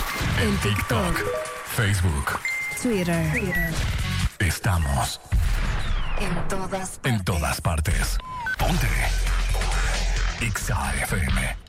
En TikTok, Facebook, Twitter. Estamos en todas partes. Ponte. Exa FM.